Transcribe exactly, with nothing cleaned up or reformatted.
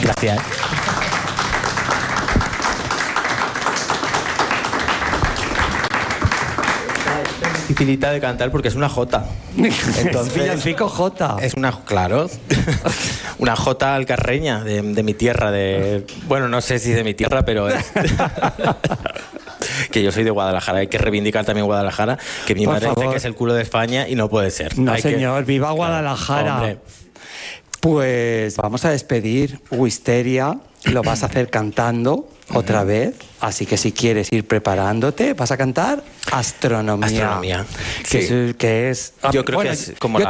Gracias. Dificilita de cantar porque es una jota. Entonces, es villancico jota. Es una, claro, una jota alcarreña de, de mi tierra. De, bueno, no sé si de mi tierra, pero es, que yo soy de Guadalajara. Hay que reivindicar también Guadalajara, que mi Por madre favor. dice que es el culo de España y no puede ser. No, Hay señor, que, viva Guadalajara. Hombre. Pues vamos a despedir Wisteria. Lo vas a hacer cantando otra uh-huh. vez. Así que si quieres ir preparándote, vas a cantar Astronomía. Astronomía. Que, Sí. es, que es... Yo creo bueno, que es como yo la...